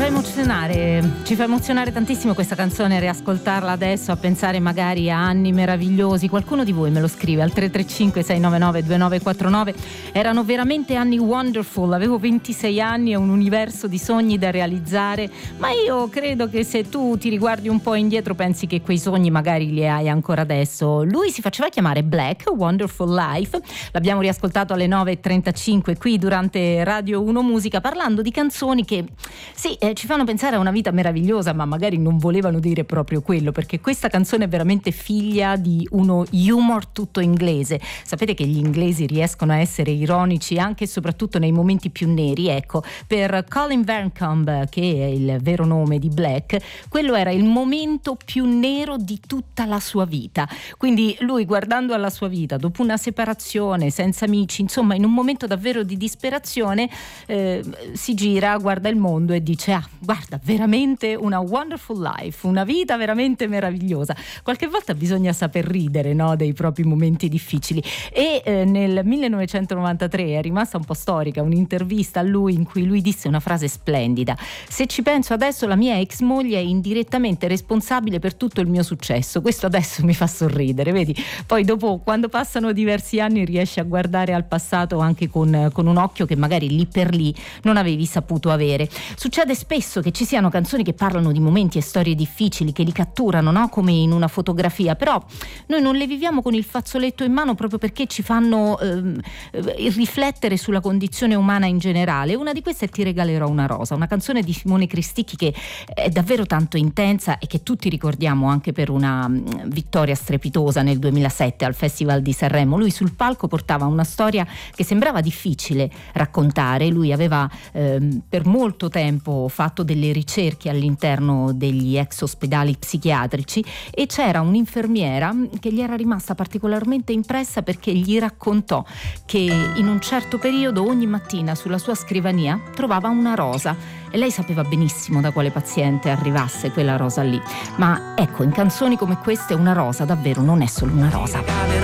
ci fa emozionare tantissimo questa canzone, riascoltarla adesso, a pensare magari a anni meravigliosi. Qualcuno di voi me lo scrive al 335 699 2949. Erano veramente anni wonderful, avevo 26 anni e un universo di sogni da realizzare, ma io credo che se tu ti riguardi un po' indietro pensi che quei sogni magari li hai ancora adesso. Lui si faceva chiamare Black, Wonderful Life, l'abbiamo riascoltato alle 9.35 qui durante Radio 1 Musica, parlando di canzoni che sì, ci fanno pensare a una vita meravigliosa, ma magari non volevano dire proprio quello, perché questa canzone è veramente figlia di uno humor tutto inglese. Sapete che gli inglesi riescono a essere ironici anche e soprattutto nei momenti più neri. Ecco, per Colin Verncamp, che è il vero nome di Black, quello era il momento più nero di tutta la sua vita. Quindi lui, guardando alla sua vita dopo una separazione, senza amici, insomma in un momento davvero di disperazione, si gira, guarda il mondo e dice: ah, guarda, veramente una wonderful life, una vita veramente meravigliosa. Qualche volta bisogna saper ridere, no, dei propri momenti difficili. E nel 1993 è rimasta un po' storica un'intervista a lui in cui lui disse una frase splendida: se ci penso adesso, la mia ex moglie è indirettamente responsabile per tutto il mio successo. Questo adesso mi fa sorridere, vedi? Poi dopo, quando passano diversi anni, riesci a guardare al passato anche con un occhio che magari lì per lì non avevi saputo avere. Succede spesso che ci siano canzoni che parlano di momenti e storie difficili, che li catturano, no? Come in una fotografia, però noi non le viviamo con il fazzoletto in mano proprio perché ci fanno riflettere sulla condizione umana in generale. Una di queste è Ti regalerò una rosa, una canzone di Simone Cristicchi che è davvero tanto intensa e che tutti ricordiamo anche per una vittoria strepitosa nel 2007 al Festival di Sanremo. Lui sul palco portava una storia che sembrava difficile raccontare. Lui aveva per molto tempo fatto delle ricerche all'interno degli ex ospedali psichiatrici e c'era un'infermiera che gli era rimasta particolarmente impressa perché gli raccontò che in un certo periodo ogni mattina sulla sua scrivania trovava una rosa e lei sapeva benissimo da quale paziente arrivasse quella rosa lì. Ma ecco, in canzoni come queste una rosa davvero non è solo una rosa.